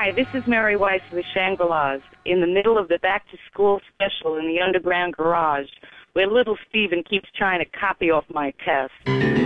Hi, this is Mary Weiss of the Shangri-Las, in the middle of the back-to-school special in the underground garage, where little Steven keeps trying to copy off my test.